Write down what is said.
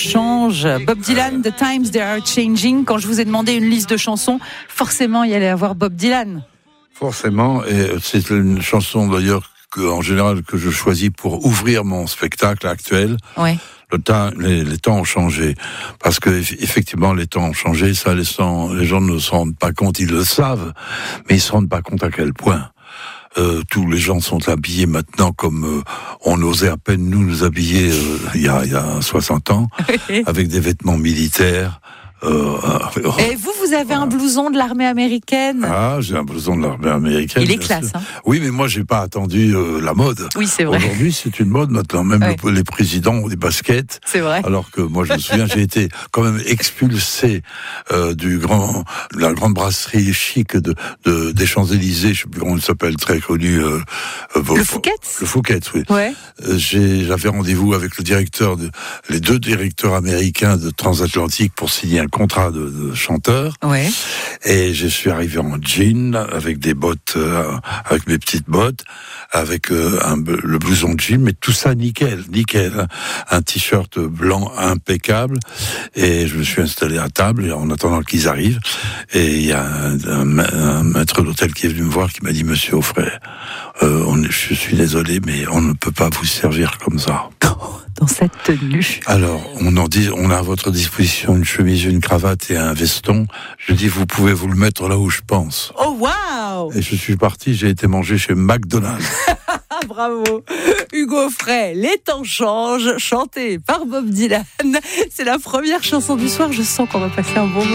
change. Bob Dylan, The Times They Are Changing. Quand je vous ai demandé une liste de chansons, forcément, il y allait avoir Bob Dylan. Forcément, et c'est une chanson d'ailleurs en général que je choisis pour ouvrir mon spectacle actuel. Ouais. Les temps ont changé, parce que effectivement les temps ont changé. Ça, les gens ne se rendent pas compte, ils le savent, mais ils se rendent pas compte à quel point. Tous les gens sont habillés maintenant comme on osait à peine nous habiller il y a 60 ans, avec des vêtements militaires. Et vous avez un blouson de l'armée américaine. Ah, j'ai un blouson de l'armée américaine. Il est classe, hein. Oui, mais moi, j'ai pas attendu la mode. Oui, c'est vrai. Aujourd'hui, c'est une mode maintenant. Même les présidents ont des baskets. C'est vrai. Alors que moi, je me souviens, j'ai été quand même expulsé de la grande brasserie chic des Champs-Élysées. Je sais plus comment il s'appelle, très connu. Le Fouquet's. Le Fouquet's, oui. Ouais. J'avais rendez-vous avec les deux directeurs américains de Transatlantique pour signer un contrat de chanteur. Ouais. Et je suis arrivé en jean, avec des bottes, avec mes petites bottes, avec le blouson de jean, mais tout ça nickel. Un t-shirt blanc impeccable. Et je me suis installé à table en attendant qu'ils arrivent. Et il y a un maître d'hôtel qui est venu me voir, qui m'a dit: Monsieur Auffray, je suis désolé, mais on ne peut pas vous servir comme ça. Dans cette tenue. Alors, on a à votre disposition une chemise, une cravate et un veston. Je dis, vous pouvez vous le mettre là où je pense. Oh, waouh! Et je suis parti, j'ai été manger chez McDonald's. Bravo. Hugo Auffray, Les temps changent, chanté par Bob Dylan. C'est la première chanson du soir, je sens qu'on va passer un bon moment.